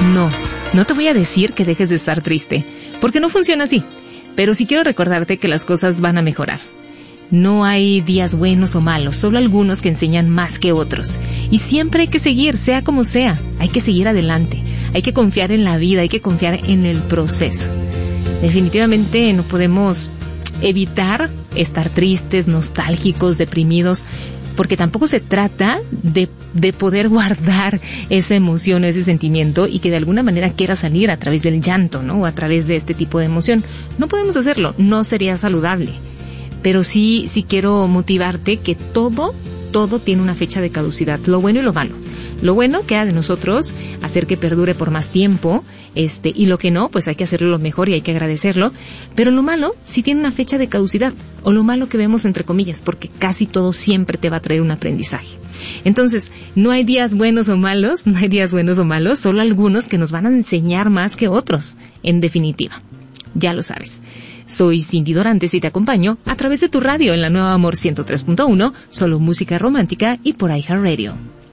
No te voy a decir que dejes de estar triste, porque no funciona así. Pero sí quiero recordarte que las cosas van a mejorar. No hay días buenos o malos, solo algunos que enseñan más que otros. Y siempre hay que seguir, sea como sea. Hay que seguir adelante. Hay que confiar en la vida, hay que confiar en el proceso. Definitivamente no podemos evitar estar tristes, nostálgicos, deprimidos, porque tampoco se trata de poder guardar esa emoción, ese sentimiento, y que de alguna manera quiera salir a través del llanto, ¿no? O a través de este tipo de emoción. No podemos hacerlo, no sería saludable. Pero sí quiero motivarte que todo tiene una fecha de caducidad, lo bueno y lo malo. Lo bueno queda de nosotros hacer que perdure por más tiempo, y lo que no, pues hay que hacerlo lo mejor y hay que agradecerlo. Pero lo malo sí tiene una fecha de caducidad, o lo malo que vemos entre comillas, porque casi todo siempre te va a traer un aprendizaje. Entonces, no hay días buenos o malos, solo algunos que nos van a enseñar más que otros, en definitiva. Ya lo sabes. Soy Cindy Dorantes y te acompaño a través de tu radio en la Nueva Amor 103.1, solo música romántica y por iHeartRadio.